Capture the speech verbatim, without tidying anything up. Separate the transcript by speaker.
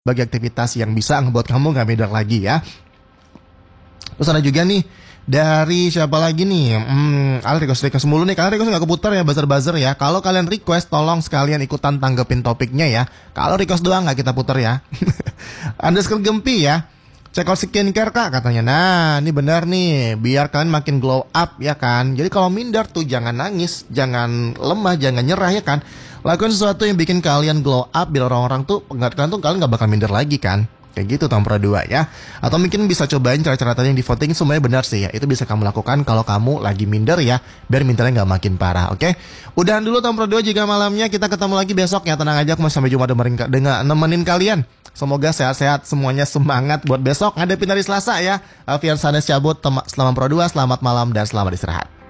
Speaker 1: bagi aktivitas yang bisa ngebuat kamu nggak minder lagi ya. Terus ada juga nih dari siapa lagi nih? Hmm, kalian request request mulu nih. Kalian request nggak keputar ya, buzzer buzzer ya. Kalau kalian request, tolong sekalian ikutan tanggepin topiknya ya. Kalau request doang nggak kita putar ya. Underscore Gempi ya. Check out skincare kak katanya. Nah ini benar nih, biar kalian makin glow up ya kan. Jadi kalau minder tuh jangan nangis, jangan lemah, jangan nyerah ya kan. Lakukan sesuatu yang bikin kalian glow up, biar orang-orang tuh nggak kalian tuh kalian nggak bakal minder lagi kan. Kayak gitu tahun Pro dua ya. Atau mungkin bisa cobain cara-cara tadi yang di voting, semuanya benar sih ya. Itu bisa kamu lakukan kalau kamu lagi minder ya, biar mindernya nggak makin parah. Oke, udahan dulu tahun Pro dua jika malamnya. Kita ketemu lagi besok ya. Tenang aja, aku masih sampai Jumat dengerin, dengan nemenin kalian. Semoga sehat-sehat semuanya, semangat buat besok ngadepin hari Selasa ya. Alfian Sanes cabut, selamat Pro dua, selamat malam dan selamat istirahat.